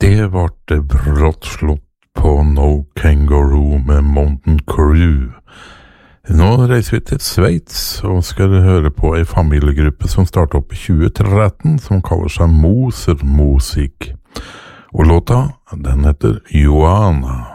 Det var det brått slått på No Kangaroo med Mountain Crew. Nå reiser vi til Sveits og skal høre på en familiegruppe som startet opp i 2013, som kaller seg Moser Musik. Og låta, den heter Joana.